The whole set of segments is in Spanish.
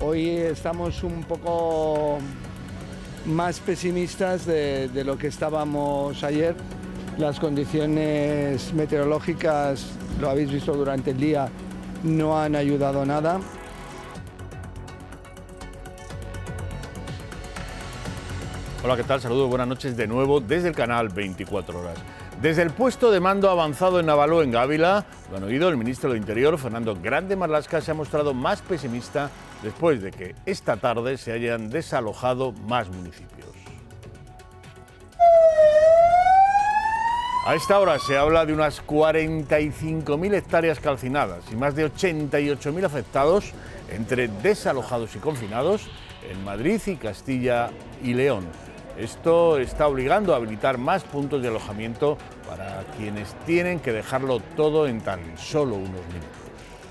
Hoy estamos un poco más pesimistas de lo que estábamos ayer. Las condiciones meteorológicas, lo habéis visto durante el día, no han ayudado nada. Hola, ¿qué tal? Saludos, buenas noches de nuevo desde el canal 24 Horas. Desde el puesto de mando avanzado en Navaló, en Ávila, lo han oído, el ministro de Interior, Fernando Grande Marlaska, se ha mostrado más pesimista después de que esta tarde se hayan desalojado más municipios. A esta hora se habla de unas 45.000 hectáreas calcinadas y más de 88.000 afectados entre desalojados y confinados en Madrid y Castilla y León. Esto está obligando a habilitar más puntos de alojamiento para quienes tienen que dejarlo todo en tan solo unos minutos.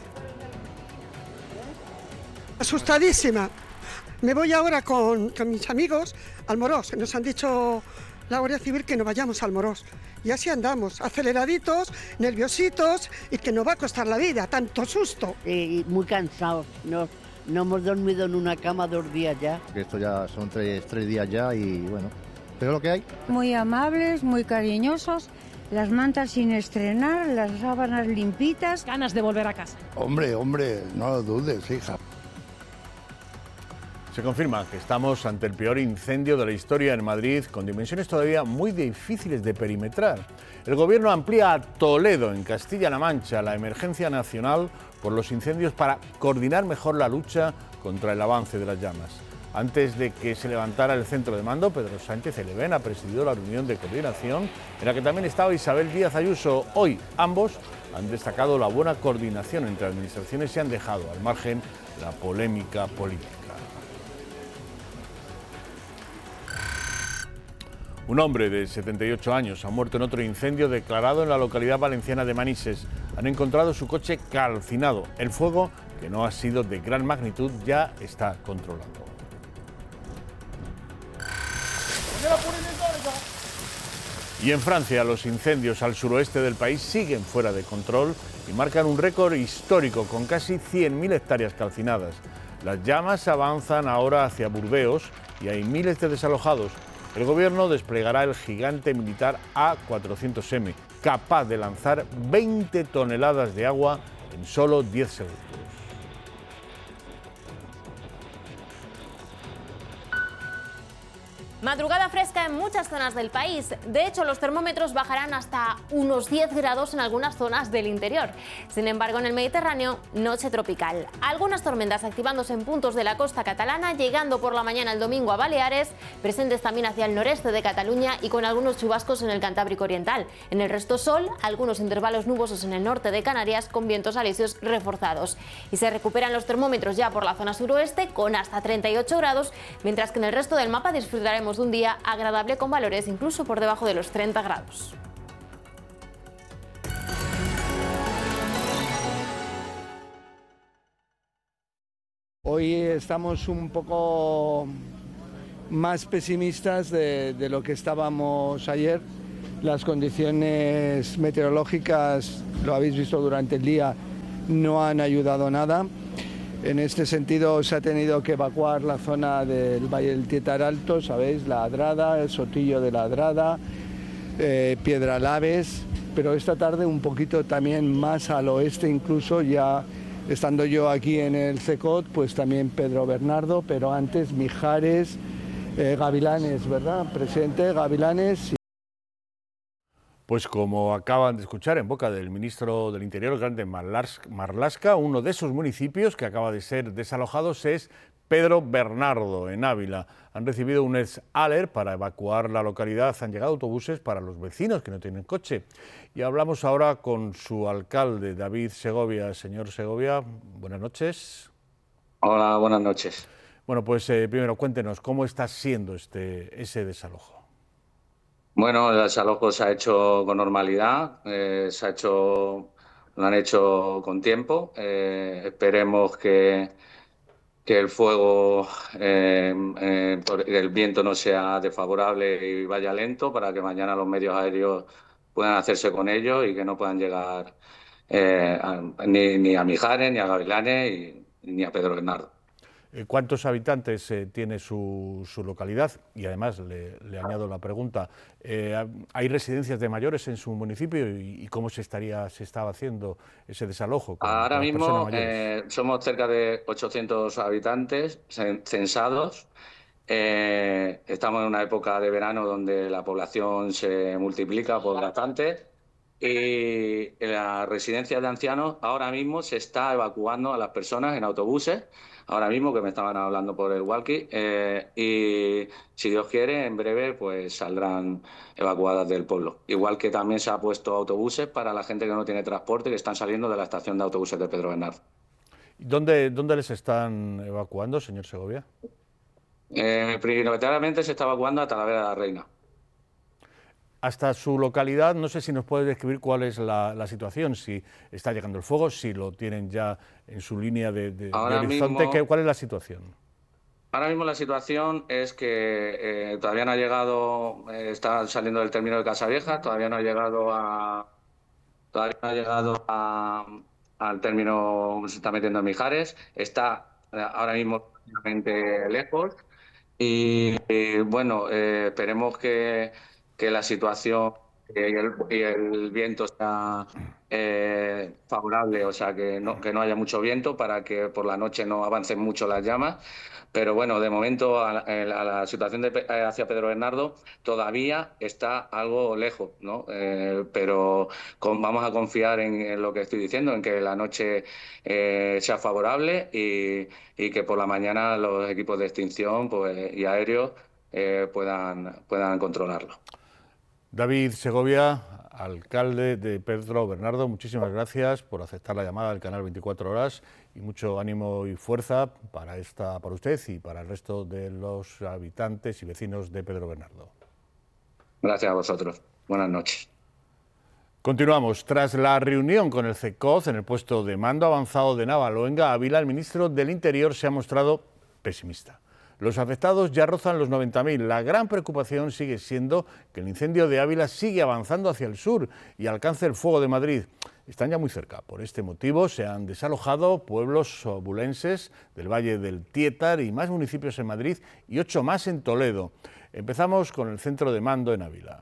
Asustadísima. Me voy ahora con mis amigos al Morós. Nos han dicho la Guardia Civil que nos vayamos al Morós. Y así andamos, aceleraditos, nerviositos y que nos va a costar la vida, tanto susto. Muy cansados. No hemos dormido en una cama 2 días ya. Esto ya son tres días ya y bueno, pero lo que hay. Muy amables, muy cariñosos, las mantas sin estrenar, las sábanas limpitas. Ganas de volver a casa. Hombre, no lo dudes, hija. Se confirma que estamos ante el peor incendio de la historia en Madrid, con dimensiones todavía muy difíciles de perimetrar. El Gobierno amplía a Toledo, en Castilla-La Mancha, la emergencia nacional por los incendios para coordinar mejor la lucha contra el avance de las llamas. Antes de que se levantara el centro de mando, Pedro Sánchez Elevén ha presidido la reunión de coordinación en la que también estaba Isabel Díaz Ayuso. Hoy ambos han destacado la buena coordinación entre administraciones y han dejado al margen la polémica política. Un hombre de 78 años ha muerto en otro incendio declarado en la localidad valenciana de Manises. Han encontrado su coche calcinado. El fuego, que no ha sido de gran magnitud, ya está controlado. Y en Francia, los incendios al suroeste del país siguen fuera de control y marcan un récord histórico con casi 100.000 hectáreas calcinadas. Las llamas avanzan ahora hacia Burdeos y hay miles de desalojados. El Gobierno desplegará el gigante militar A400M, capaz de lanzar 20 toneladas de agua en solo 10 segundos. Madrugada fresca en muchas zonas del país. De hecho, los termómetros bajarán hasta unos 10 grados en algunas zonas del interior. Sin embargo, en el Mediterráneo, noche tropical. Algunas tormentas activándose en puntos de la costa catalana, llegando por la mañana el domingo a Baleares, presentes también hacia el noreste de Cataluña y con algunos chubascos en el Cantábrico Oriental. En el resto sol, algunos intervalos nubosos en el norte de Canarias con vientos alisios reforzados. Y se recuperan los termómetros ya por la zona suroeste con hasta 38 grados, mientras que en el resto del mapa disfrutaremos de un día agradable con valores incluso por debajo de los 30 grados. Hoy estamos un poco más pesimistas de lo que estábamos ayer. Las condiciones meteorológicas, lo habéis visto durante el día, no han ayudado nada. En este sentido se ha tenido que evacuar la zona del Valle del Tietar Alto, ¿sabéis? La Adrada, el Sotillo de la Adrada, Piedralaves, pero esta tarde un poquito también más al oeste, incluso ya estando yo aquí en el CECOT, pues también Pedro Bernardo, pero antes Mijares, Gavilanes, ¿verdad? Presidente, Gavilanes. Pues como acaban de escuchar en boca del ministro del Interior, Grande Marlaska, uno de esos municipios que acaba de ser desalojados es Pedro Bernardo, en Ávila. Han recibido un alert para evacuar la localidad. Han llegado autobuses para los vecinos que no tienen coche. Y hablamos ahora con su alcalde, David Segovia. Señor Segovia, buenas noches. Hola, buenas noches. Bueno, pues primero cuéntenos, ¿cómo está siendo ese desalojo? Bueno, el desalojo se ha hecho con normalidad, lo han hecho con tiempo. Esperemos que el fuego, el viento no sea desfavorable y vaya lento para que mañana los medios aéreos puedan hacerse con ellos y que no puedan llegar ni a Mijares, ni a Gavilanes, ni a Pedro Bernardo. ¿Cuántos habitantes tiene su localidad? Y además le añado la pregunta, ¿hay residencias de mayores en su municipio y cómo se estaba haciendo ese desalojo? Ahora mismo somos cerca de 800 habitantes censados. Estamos en una época de verano donde la población se multiplica por bastante. Y en la residencia de ancianos ahora mismo se está evacuando a las personas en autobuses, ahora mismo que me estaban hablando por el walkie, y si Dios quiere, en breve pues saldrán evacuadas del pueblo. Igual que también se ha puesto autobuses para la gente que no tiene transporte, que están saliendo de la estación de autobuses de Pedro Bernardo. ¿Dónde les están evacuando, señor Segovia? Prioritariamente se está evacuando a Talavera de la Reina. Hasta su localidad, no sé si nos puede describir cuál es la situación, si está llegando el fuego, si lo tienen ya en su línea de horizonte, mismo, ¿cuál es la situación? Ahora mismo la situación es que todavía no ha llegado, está saliendo del término de Casavieja, todavía no ha llegado al término, se está metiendo en Mijares, está ahora mismo relativamente lejos y bueno, esperemos que la situación y el viento sea favorable, o sea, que no haya mucho viento para que por la noche no avancen mucho las llamas. Pero bueno, de momento a la situación hacia Pedro Bernardo todavía está algo lejos, ¿no? Pero vamos a confiar en lo que estoy diciendo, en que la noche sea favorable y que por la mañana los equipos de extinción y aéreos puedan controlarlo. David Segovia, alcalde de Pedro Bernardo, muchísimas gracias por aceptar la llamada del canal 24 Horas y mucho ánimo y fuerza para usted y para el resto de los habitantes y vecinos de Pedro Bernardo. Gracias a vosotros. Buenas noches. Continuamos. Tras la reunión con el CECOZ en el puesto de mando avanzado de Navaloenga, Ávila, el ministro del Interior se ha mostrado pesimista. Los afectados ya rozan los 90.000. La gran preocupación sigue siendo que el incendio de Ávila sigue avanzando hacia el sur y alcance el fuego de Madrid. Están ya muy cerca. Por este motivo se han desalojado pueblos obulenses del Valle del Tietar y más municipios en Madrid y 8 más en Toledo. Empezamos con el centro de mando en Ávila.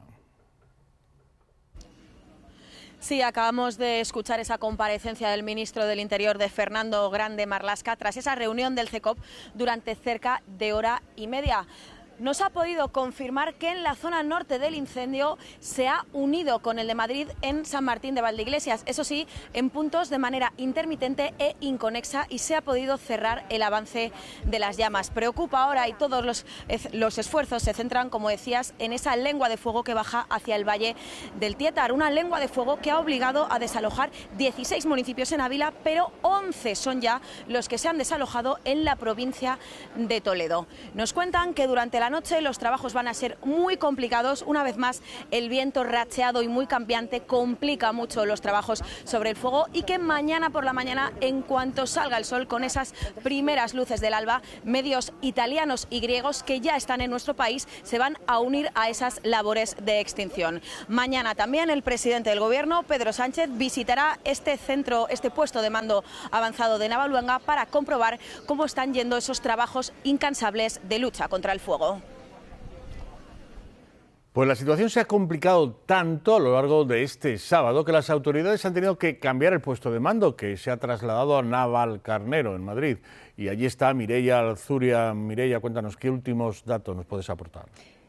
Sí, acabamos de escuchar esa comparecencia del ministro del Interior, de Fernando Grande Marlaska, tras esa reunión del CECOP durante cerca de hora y media. Nos ha podido confirmar que en la zona norte del incendio se ha unido con el de Madrid en San Martín de Valdeiglesias, eso sí, en puntos de manera intermitente e inconexa, y se ha podido cerrar el avance de las llamas. Preocupa ahora y todos los esfuerzos se centran, como decías, en esa lengua de fuego que baja hacia el Valle del Tietar, una lengua de fuego que ha obligado a desalojar 16 municipios en Ávila, pero 11 son ya los que se han desalojado en la provincia de Toledo. Nos cuentan que durante la noche los trabajos van a ser muy complicados. Una vez más, el viento racheado y muy cambiante complica mucho los trabajos sobre el fuego, y que mañana por la mañana, en cuanto salga el sol con esas primeras luces del alba, medios italianos y griegos que ya están en nuestro país se van a unir a esas labores de extinción. Mañana también el presidente del Gobierno, Pedro Sánchez, visitará este puesto de mando avanzado de Navaloenga para comprobar cómo están yendo esos trabajos incansables de lucha contra el fuego. Pues la situación se ha complicado tanto a lo largo de este sábado que las autoridades han tenido que cambiar el puesto de mando, que se ha trasladado a Navalcarnero, en Madrid. Y allí está Mireia Alzuria. Mireia, cuéntanos, ¿qué últimos datos nos puedes aportar?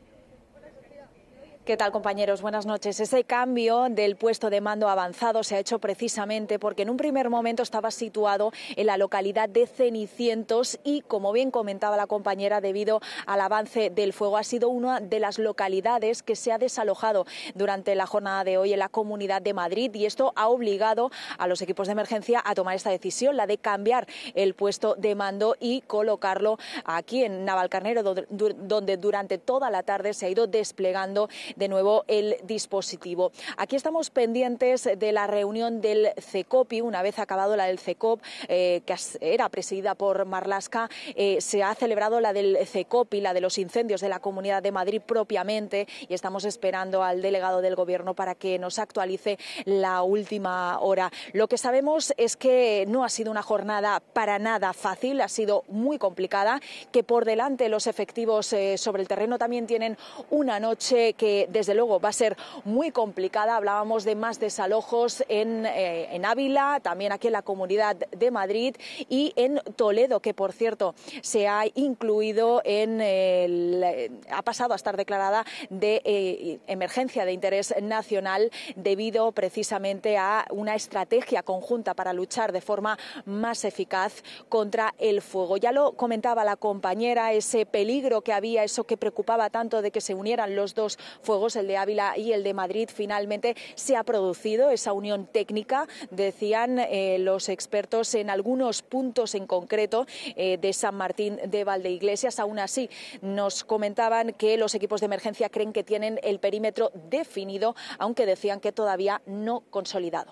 ¿Qué tal, compañeros? Buenas noches. Ese cambio del puesto de mando avanzado se ha hecho precisamente porque en un primer momento estaba situado en la localidad de Cenicientos y, como bien comentaba la compañera, debido al avance del fuego ha sido una de las localidades que se ha desalojado durante la jornada de hoy en la Comunidad de Madrid, y esto ha obligado a los equipos de emergencia a tomar esta decisión, la de cambiar el puesto de mando y colocarlo aquí en Navalcarnero, donde durante toda la tarde se ha ido desplegando de nuevo el dispositivo. Aquí estamos pendientes de la reunión del CECOPI. Una vez acabado la del CECOP, que era presidida por Marlaska, se ha celebrado la del CECOPI, la de los incendios de la Comunidad de Madrid propiamente, y estamos esperando al delegado del Gobierno para que nos actualice la última hora. Lo que sabemos es que no ha sido una jornada para nada fácil, ha sido muy complicada, que por delante los efectivos sobre el terreno también tienen una noche que desde luego va a ser muy complicada. Hablábamos de más desalojos en Ávila, también aquí en la Comunidad de Madrid y en Toledo, que por cierto se ha incluido ha pasado a estar declarada de emergencia de interés nacional debido precisamente a una estrategia conjunta para luchar de forma más eficaz contra el fuego. Ya lo comentaba la compañera, ese peligro que había, eso que preocupaba tanto de que se unieran los dos fuegos, el de Ávila y el de Madrid, finalmente se ha producido esa unión técnica, decían los expertos, en algunos puntos en concreto de San Martín de Valdeiglesias. Aún así, nos comentaban que los equipos de emergencia creen que tienen el perímetro definido, aunque decían que todavía no consolidado.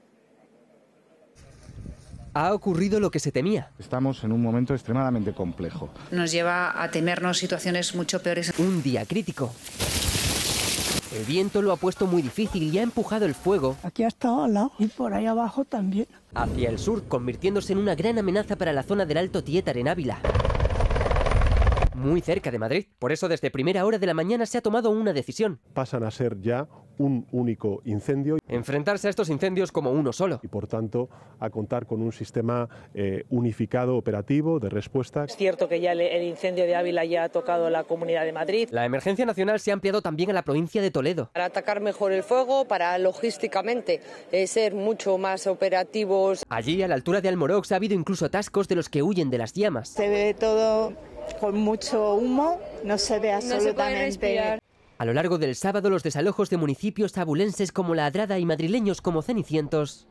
Ha ocurrido lo que se temía. Estamos en un momento extremadamente complejo. Nos lleva a temernos situaciones mucho peores. Un día crítico. El viento lo ha puesto muy difícil y ha empujado el fuego aquí ha estado al lado y por ahí abajo también hacia el sur, convirtiéndose en una gran amenaza para la zona del Alto Tietar en Ávila, muy cerca de Madrid. Por eso desde primera hora de la mañana se ha tomado una decisión. Pasan a ser ya un único incendio. Enfrentarse a estos incendios como uno solo. Y por tanto a contar con un sistema unificado operativo de respuesta. Es cierto que ya el incendio de Ávila ya ha tocado la Comunidad de Madrid. La emergencia nacional se ha ampliado también a la provincia de Toledo. Para atacar mejor el fuego, para logísticamente ser mucho más operativos. Allí, a la altura de Almorox, ha habido incluso atascos de los que huyen de las llamas. Se ve todo con mucho humo, no se ve absolutamente. A lo largo del sábado, los desalojos de municipios abulenses como La Adrada y madrileños como Cenicientos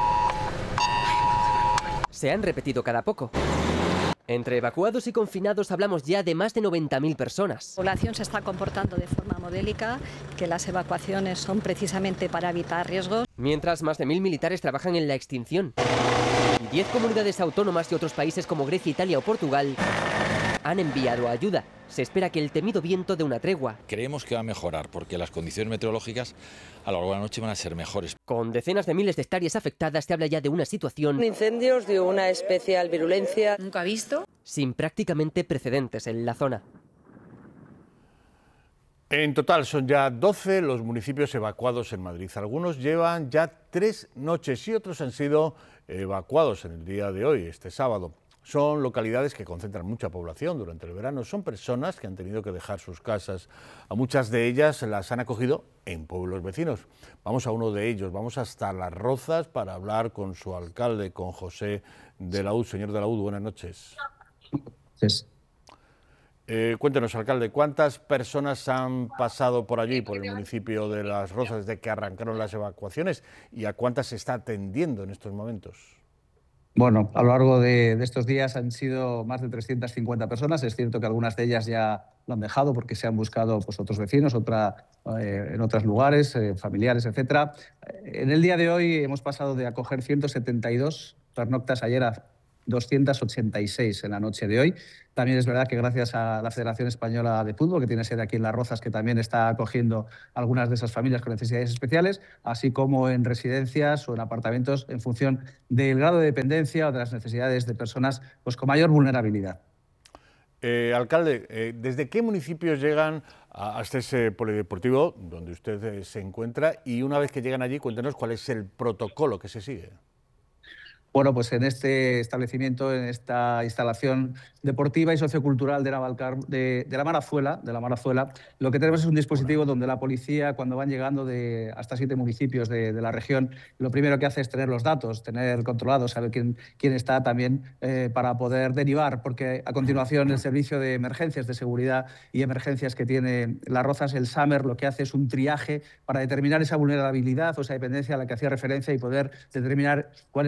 se han repetido cada poco. Entre evacuados y confinados hablamos ya de más de 90.000 personas. La población se está comportando de forma modélica, que las evacuaciones son precisamente para evitar riesgos. Mientras más de 1.000 militares trabajan en la extinción. Y 10 comunidades autónomas y otros países como Grecia, Italia o Portugal han enviado ayuda. Se espera que el temido viento dé una tregua. Creemos que va a mejorar porque las condiciones meteorológicas a lo largo de la noche van a ser mejores. Con decenas de miles de hectáreas afectadas, se habla ya de una situación... Incendios de una especial virulencia. ¿Nunca visto? Sin prácticamente precedentes en la zona. En total son ya 12 los municipios evacuados en Madrid. Algunos llevan ya 3 noches y otros han sido evacuados en el día de hoy, este sábado. Son localidades que concentran mucha población durante el verano. Son personas que han tenido que dejar sus casas. A muchas de ellas las han acogido en pueblos vecinos. Vamos a uno de ellos, vamos hasta Las Rozas para hablar con su alcalde, con José de la Ud. Señor de la Ud, buenas noches. Cuéntenos, alcalde, ¿cuántas personas han pasado por allí, por el municipio de Las Rozas, desde que arrancaron las evacuaciones y a cuántas se está atendiendo en estos momentos? Bueno, a lo largo de estos días han sido más de 350 personas. Es cierto que algunas de ellas ya lo han dejado porque se han buscado pues, otros vecinos, en otros lugares, familiares, etc. En el día de hoy hemos pasado de acoger 172 pernoctas ayer a 286 en la noche de hoy. También es verdad que gracias a la Federación Española de Fútbol, que tiene sede aquí en Las Rozas, que también está acogiendo algunas de esas familias con necesidades especiales, así como en residencias o en apartamentos en función del grado de dependencia o de las necesidades de personas pues, con mayor vulnerabilidad. Alcalde, ¿desde qué municipios llegan hasta ese polideportivo donde usted se encuentra? Y una vez que llegan allí, cuéntenos cuál es el protocolo que se sigue. Bueno, pues en este establecimiento, en esta instalación deportiva y sociocultural de la Marazuela, lo que tenemos es un dispositivo donde la policía, cuando van llegando de hasta 7 municipios de la región, lo primero que hace es tener los datos, tener controlados, saber quién está también para poder derivar, porque a continuación el servicio de emergencias, de seguridad y emergencias que tiene Las Rozas, el SAMER, lo que hace es un triaje para determinar esa vulnerabilidad o esa dependencia a la que hacía referencia y poder determinar cuál es la mejor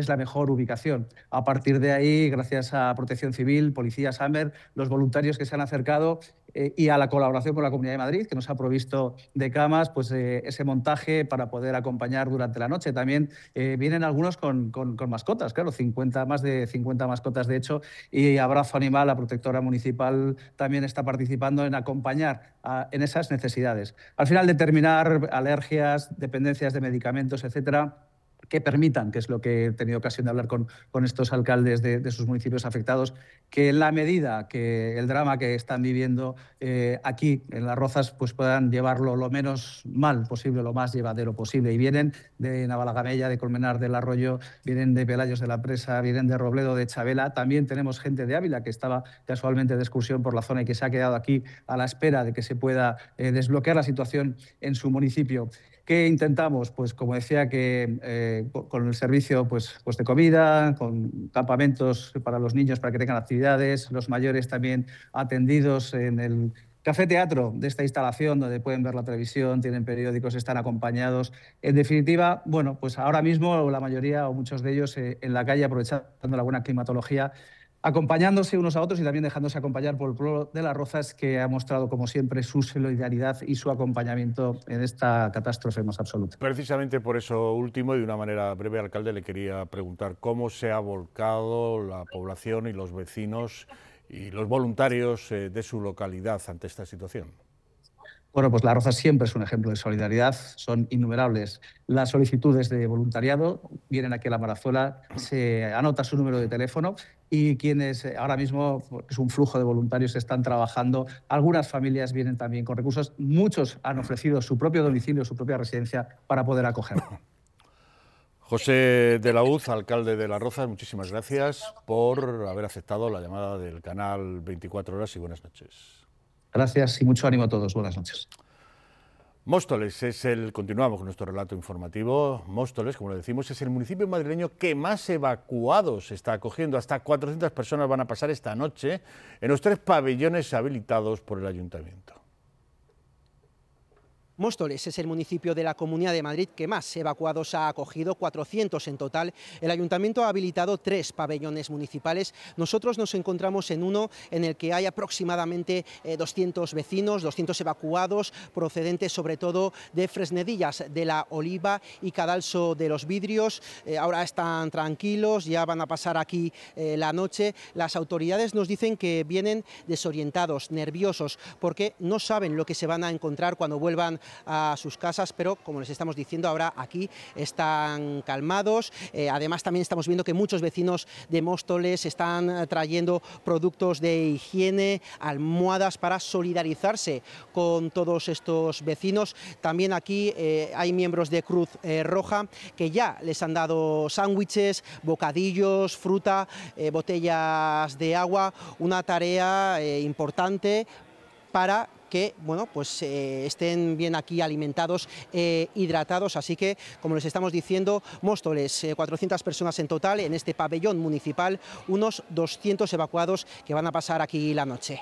ubicación. A partir de ahí, gracias a Protección Civil, Policía, SAMER, los voluntarios que se han acercado y a la colaboración con la Comunidad de Madrid, que nos ha provisto de camas, pues ese montaje para poder acompañar durante la noche. También vienen algunos con mascotas, claro, más de 50 mascotas de hecho, y Abrazo Animal, la protectora municipal, también está participando en acompañar en esas necesidades. Al final, determinar alergias, dependencias de medicamentos, etcétera, que permitan, que es lo que he tenido ocasión de hablar con estos alcaldes de sus municipios afectados, que en la medida que el drama que están viviendo aquí en Las Rozas pues puedan llevarlo lo menos mal posible, lo más llevadero posible. Y vienen de Navalagamella, de Colmenar del Arroyo, vienen de Pelayos de la Presa, vienen de Robledo, de Chabela. También tenemos gente de Ávila que estaba casualmente de excursión por la zona y que se ha quedado aquí a la espera de que se pueda desbloquear la situación en su municipio. ¿Qué intentamos? Pues como decía, que con el servicio pues de comida, con campamentos para los niños para que tengan actividades, los mayores también atendidos en el café teatro de esta instalación donde pueden ver la televisión, tienen periódicos, están acompañados. En definitiva, bueno, pues ahora mismo la mayoría o muchos de ellos en la calle aprovechando la buena climatología, acompañándose unos a otros y también dejándose acompañar por el pueblo de Las Rozas, que ha mostrado, como siempre, su solidaridad y su acompañamiento en esta catástrofe más absoluta. Precisamente por eso último, y de una manera breve, alcalde, le quería preguntar cómo se ha volcado la población y los vecinos y los voluntarios de su localidad ante esta situación. Bueno, pues Las Rozas siempre es un ejemplo de solidaridad, son innumerables las solicitudes de voluntariado, vienen aquí a la Marazuela, se anota su número de teléfono y quienes ahora mismo, es un flujo de voluntarios, están trabajando. Algunas familias vienen también con recursos, muchos han ofrecido su propio domicilio, su propia residencia para poder acoger. José de la Hoz, alcalde de Las Rozas, muchísimas gracias por haber aceptado la llamada del canal 24 Horas y buenas noches. Gracias y mucho ánimo a todos. Buenas noches. Móstoles continuamos con nuestro relato informativo. Móstoles, como lo decimos, es el municipio madrileño que más evacuados está acogiendo. Hasta 400 personas van a pasar esta noche en los 3 pabellones habilitados por el ayuntamiento. Móstoles es el municipio de la Comunidad de Madrid que más evacuados ha acogido, 400 en total. El ayuntamiento ha habilitado 3 pabellones municipales. Nosotros nos encontramos en uno en el que hay aproximadamente 200 vecinos, 200 evacuados, procedentes sobre todo de Fresnedillas de la Oliva y Cadalso de los Vidrios. Ahora están tranquilos, ya van a pasar aquí la noche. Las autoridades nos dicen que vienen desorientados, nerviosos, porque no saben lo que se van a encontrar cuando vuelvan a sus casas, pero como les estamos diciendo, ahora aquí están calmados. Además también estamos viendo que muchos vecinos de Móstoles están trayendo productos de higiene, almohadas para solidarizarse con todos estos vecinos. También aquí hay miembros de Cruz Roja que ya les han dado sándwiches, bocadillos, fruta, botellas de agua, una tarea importante para que pues, estén bien aquí alimentados e hidratados. Así que, como les estamos diciendo, Móstoles, 400 personas en total en este pabellón municipal, unos 200 evacuados que van a pasar aquí la noche.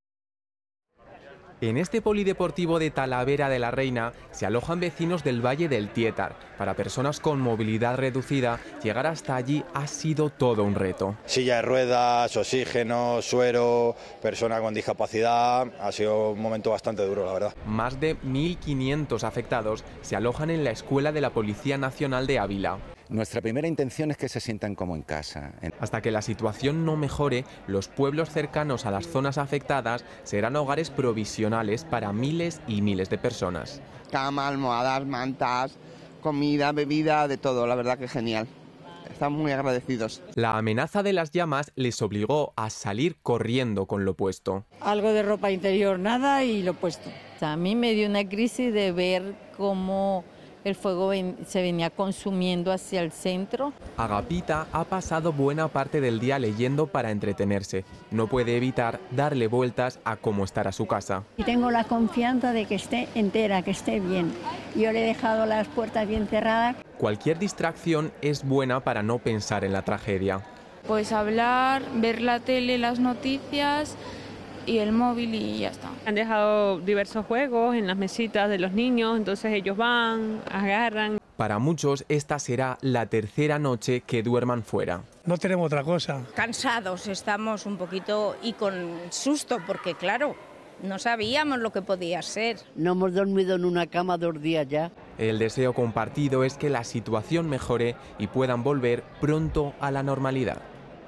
En este polideportivo de Talavera de la Reina se alojan vecinos del Valle del Tietar. Para personas con movilidad reducida, llegar hasta allí ha sido todo un reto. Silla de ruedas, oxígeno, suero, persona con discapacidad, ha sido un momento bastante duro, la verdad. Más de 1.500 afectados se alojan en la Escuela de la Policía Nacional de Ávila. Nuestra primera intención es que se sientan como en casa. Hasta que la situación no mejore, los pueblos cercanos a las zonas afectadas serán hogares provisionales para miles y miles de personas. Cama, almohadas, mantas, comida, bebida, de todo, la verdad que genial. Estamos muy agradecidos. La amenaza de las llamas les obligó a salir corriendo con lo puesto. Algo de ropa interior, nada, y lo puesto. A mí me dio una crisis de ver cómo el fuego se venía consumiendo hacia el centro. Agapita ha pasado buena parte del día leyendo para entretenerse. No puede evitar darle vueltas a cómo estará su casa. Y tengo la confianza de que esté entera, que esté bien. Yo le he dejado las puertas bien cerradas. Cualquier distracción es buena para no pensar en la tragedia. Pues hablar, ver la tele, las noticias y el móvil y ya está. Han dejado diversos juegos en las mesitas de los niños, entonces ellos van, agarran. Para muchos, esta será la tercera noche que duerman fuera. No tenemos otra cosa. Cansados estamos un poquito y con susto, porque claro, no sabíamos lo que podía ser. No hemos dormido en una cama 2 días ya. El deseo compartido es que la situación mejore y puedan volver pronto a la normalidad.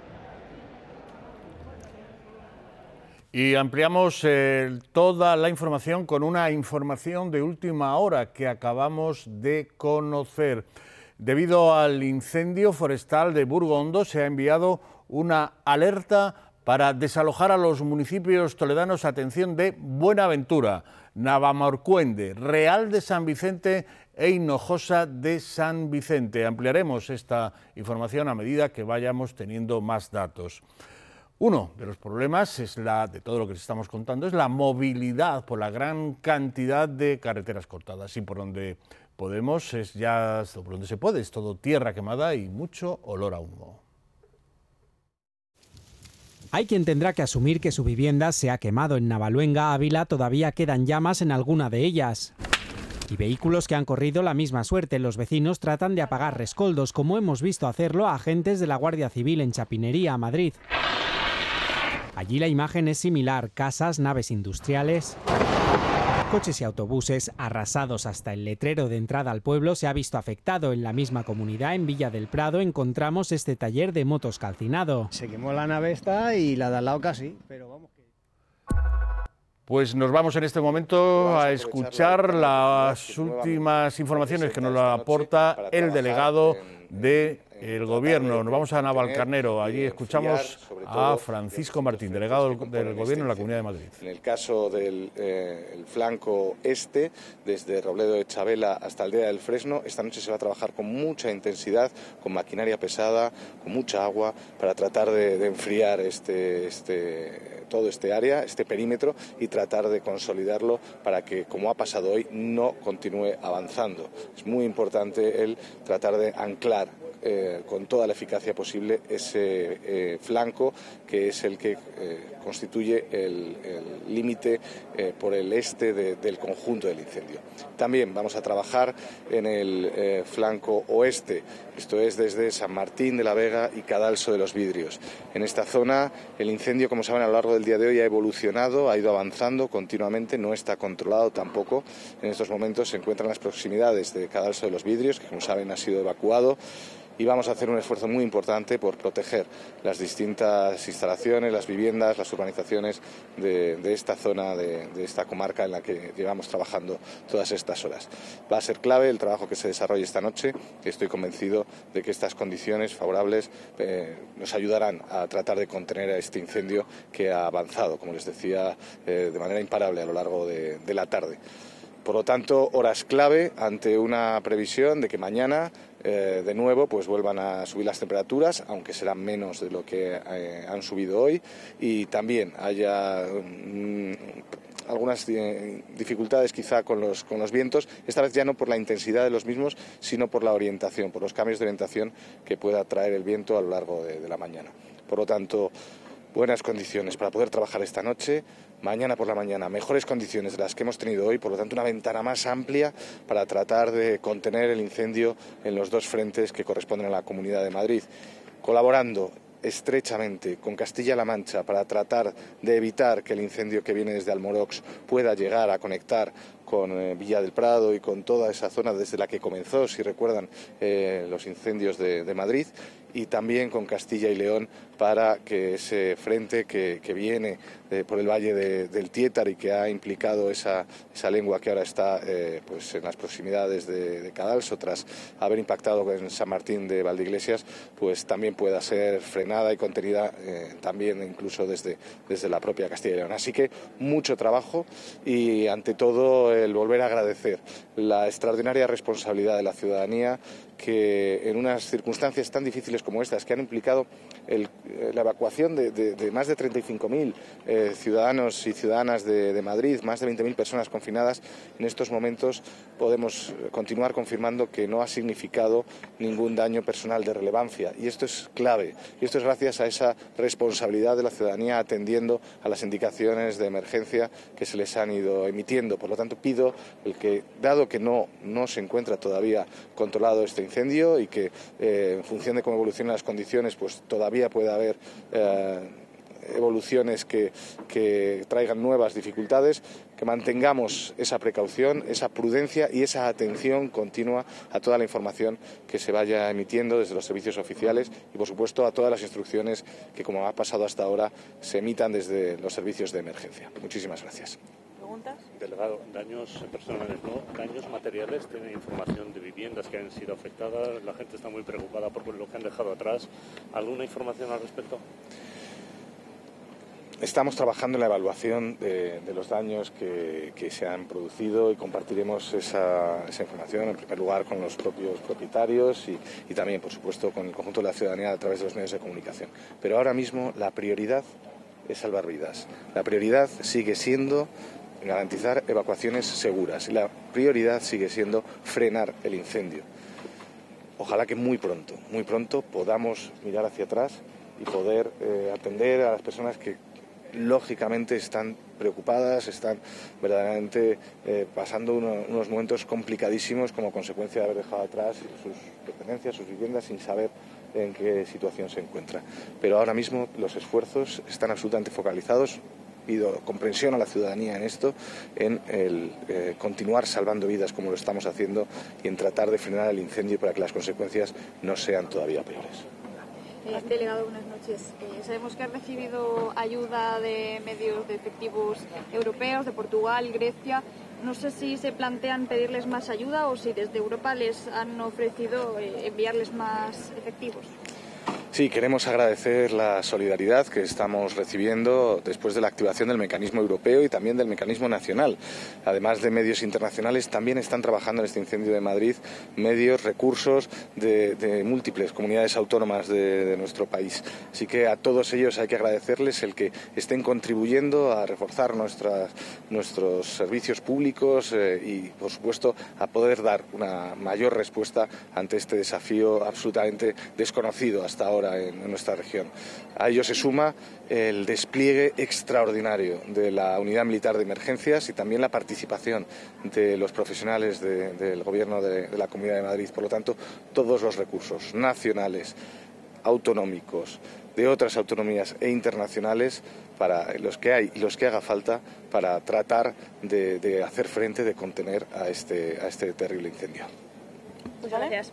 Y ampliamos toda la información con una información de última hora que acabamos de conocer. Debido al incendio forestal de Burgondo, se ha enviado una alerta para desalojar a los municipios toledanos, atención, de Buenaventura, Navalmoruende, Real de San Vicente e Hinojosa de San Vicente. Ampliaremos esta información a medida que vayamos teniendo más datos. Uno de los problemas de todo lo que estamos contando es la movilidad por la gran cantidad de carreteras cortadas, y por donde podemos por donde se puede es todo tierra quemada y mucho olor a humo. Hay quien tendrá que asumir que su vivienda se ha quemado. En Navaluenga, Ávila, todavía quedan llamas en alguna de ellas. Y vehículos que han corrido la misma suerte. Los vecinos tratan de apagar rescoldos, como hemos visto hacerlo a agentes de la Guardia Civil en Chapinería, Madrid. Allí la imagen es similar: casas, naves industriales, coches y autobuses arrasados. Hasta el letrero de entrada al pueblo se ha visto afectado. En la misma comunidad, en Villa del Prado, encontramos este taller de motos calcinado. Se quemó la nave esta y la de al lado casi, pero vamos. Pues nos vamos en este momento a escuchar las últimas informaciones que nos aporta el delegado del Gobierno. Nos vamos a Navalcarnero, allí escuchamos a Francisco Martín, delegado del Gobierno en la Comunidad de Madrid. En el caso del flanco este, desde Robledo de Chabela hasta Aldea del Fresno, esta noche se va a trabajar con mucha intensidad, con maquinaria pesada, con mucha agua, para tratar de enfriar todo este área, este perímetro, y tratar de consolidarlo para que, como ha pasado hoy, no continúe avanzando. Es muy importante el tratar de anclar con toda la eficacia posible ese flanco, que es el que constituye el límite por el este del conjunto del incendio. También vamos a trabajar en el flanco oeste, esto es desde San Martín de la Vega y Cadalso de los Vidrios. En esta zona el incendio, como saben, a lo largo del día de hoy ha evolucionado, ha ido avanzando continuamente, no está controlado tampoco. En estos momentos se encuentra en las proximidades de Cadalso de los Vidrios, que, como saben, ha sido evacuado. Y vamos a hacer un esfuerzo muy importante por proteger las distintas instalaciones, las viviendas, las urbanizaciones de esta zona, de esta comarca en la que llevamos trabajando todas estas horas. Va a ser clave el trabajo que se desarrolle esta noche, y estoy convencido de que estas condiciones favorables nos ayudarán a tratar de contener a este incendio que ha avanzado, como les decía, de manera imparable a lo largo de la tarde. Por lo tanto, horas clave ante una previsión de que mañana de nuevo pues vuelvan a subir las temperaturas, aunque serán menos de lo que han subido hoy, y también haya algunas dificultades quizá con los vientos, esta vez ya no por la intensidad de los mismos, sino por la orientación, por los cambios de orientación que pueda traer el viento a lo largo de la mañana. Por lo tanto, buenas condiciones para poder trabajar esta noche. Mañana por la mañana, mejores condiciones de las que hemos tenido hoy, por lo tanto una ventana más amplia para tratar de contener el incendio en los dos frentes que corresponden a la Comunidad de Madrid, colaborando estrechamente con Castilla-La Mancha para tratar de evitar que el incendio que viene desde Almorox pueda llegar a conectar con Villa del Prado y con toda esa zona desde la que comenzó, si recuerdan, los incendios de Madrid, y también con Castilla y León para que ese frente que viene por el valle del Tietar y que ha implicado esa lengua que ahora está pues en las proximidades de Cadalso tras haber impactado en San Martín de Valdeiglesias, pues también pueda ser frenada y contenida también incluso desde la propia Castilla y León. Así que mucho trabajo, y ante todo el volver a agradecer la extraordinaria responsabilidad de la ciudadanía que en unas circunstancias tan difíciles como estas, que han implicado la evacuación de más de 35.000 ciudadanos y ciudadanas de Madrid, más de 20.000 personas confinadas, en estos momentos podemos continuar confirmando que no ha significado ningún daño personal de relevancia. Y esto es clave. Y esto es gracias a esa responsabilidad de la ciudadanía atendiendo a las indicaciones de emergencia que se les han ido emitiendo. Por lo tanto, pido dado que no se encuentra todavía controlado este incendio y que en función de cómo evolucionen las condiciones, pues todavía puede haber evoluciones que traigan nuevas dificultades, que mantengamos esa precaución, esa prudencia y esa atención continua a toda la información que se vaya emitiendo desde los servicios oficiales y, por supuesto, a todas las instrucciones que, como ha pasado hasta ahora, se emitan desde los servicios de emergencia. Muchísimas gracias. ¿Preguntas? Delegado, daños personales, ¿no? Daños materiales, ¿tiene información de viviendas que han sido afectadas? La gente está muy preocupada por lo que han dejado atrás. ¿Alguna información al respecto? Estamos trabajando en la evaluación de los daños que se han producido y compartiremos esa información, en primer lugar, con los propios propietarios y también, por supuesto, con el conjunto de la ciudadanía a través de los medios de comunicación. Pero ahora mismo la prioridad es salvar vidas. La prioridad sigue siendo garantizar evacuaciones seguras y la prioridad sigue siendo frenar el incendio. Ojalá que muy pronto podamos mirar hacia atrás y poder atender a las personas que lógicamente están preocupadas, están verdaderamente pasando unos momentos complicadísimos como consecuencia de haber dejado atrás sus pertenencias, sus viviendas, sin saber en qué situación se encuentra. Pero ahora mismo los esfuerzos están absolutamente focalizados. Pido comprensión a la ciudadanía en esto, en el continuar salvando vidas como lo estamos haciendo y en tratar de frenar el incendio para que las consecuencias no sean todavía peores. Delegado, buenas noches. Sabemos que ha recibido ayuda de medios de efectivos europeos, de Portugal, Grecia. No sé si se plantean pedirles más ayuda o si desde Europa les han ofrecido enviarles más efectivos. Sí, queremos agradecer la solidaridad que estamos recibiendo después de la activación del mecanismo europeo y también del mecanismo nacional. Además de medios internacionales, también están trabajando en este incendio de Madrid medios, recursos de múltiples comunidades autónomas de nuestro país. Así que a todos ellos hay que agradecerles el que estén contribuyendo a reforzar nuestros servicios públicos y, por supuesto, a poder dar una mayor respuesta ante este desafío absolutamente desconocido hasta ahora en nuestra región. A ello se suma el despliegue extraordinario de la Unidad Militar de Emergencias y también la participación de los profesionales del Gobierno de la Comunidad de Madrid. Por lo tanto, todos los recursos nacionales, autonómicos, de otras autonomías e internacionales, para los que hay y los que haga falta, para tratar de hacer frente, de contener a este terrible incendio. Pues gracias.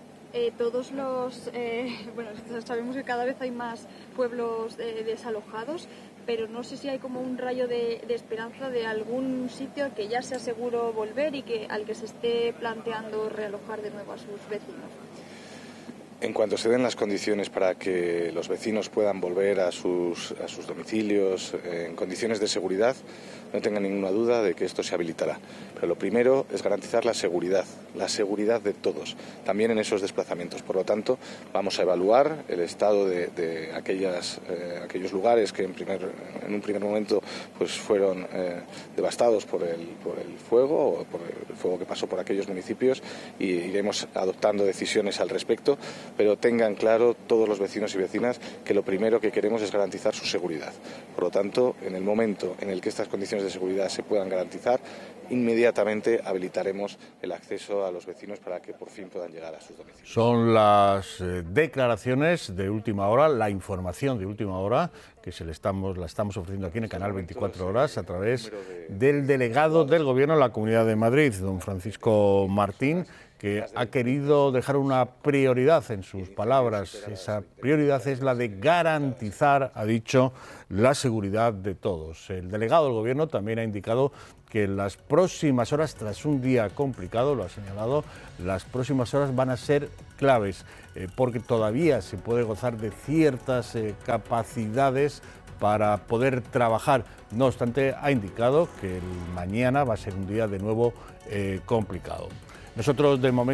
Sabemos que cada vez hay más pueblos desalojados, pero no sé si hay como un rayo de esperanza de algún sitio al que ya sea seguro volver y al que se esté planteando realojar de nuevo a sus vecinos. En cuanto se den las condiciones para que los vecinos puedan volver a sus domicilios en condiciones de seguridad, no tengan ninguna duda de que esto se habilitará. Pero lo primero es garantizar la seguridad de todos, también en esos desplazamientos. Por lo tanto, vamos a evaluar el estado de aquellos lugares que en un primer momento pues fueron devastados por el fuego, o por el fuego que pasó por aquellos municipios, y iremos adoptando decisiones al respecto. Pero tengan claro todos los vecinos y vecinas que lo primero que queremos es garantizar su seguridad. Por lo tanto, en el momento en el que estas condiciones de seguridad se puedan garantizar, inmediatamente habilitaremos el acceso a los vecinos para que por fin puedan llegar a sus domicilios. Son las declaraciones de última hora, la información de última hora que la estamos ofreciendo aquí en el canal 24 Horas a través del delegado del Gobierno de la Comunidad de Madrid, don Francisco Martín, que ha querido dejar una prioridad en sus palabras. Esa prioridad es la de garantizar, ha dicho, la seguridad de todos. El delegado del Gobierno también ha indicado que en las próximas horas, tras un día complicado, lo ha señalado, las próximas horas van a ser claves, porque todavía se puede gozar de ciertas capacidades para poder trabajar. No obstante, ha indicado que el mañana va a ser un día de nuevo complicado. Nosotros, de momento,